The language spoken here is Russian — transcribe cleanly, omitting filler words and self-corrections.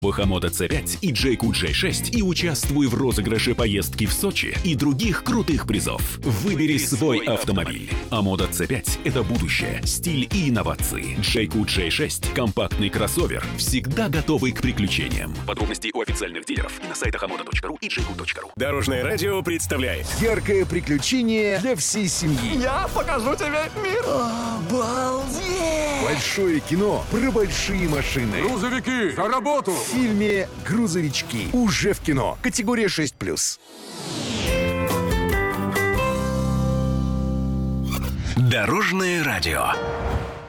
Hamoda C5 и Jayco J6 и участвуй в розыгрыше поездки в Сочи и других крутых призов. Выбери свой автомобиль. Hamoda C5 – это будущее, стиль и инновации. Jayco J6 – компактный кроссовер, всегда готовый к приключениям. Подробности у официальных дилеров и на сайтах hamoda.ru и jayco.ru. Дорожное радио представляет яркое приключение для всей семьи. Я покажу тебе мир. Обалдеть! Большое кино про большие машины. Грузовики, за работу! В фильме «Грузовички» уже в кино. Категория 6+. Дорожное радио.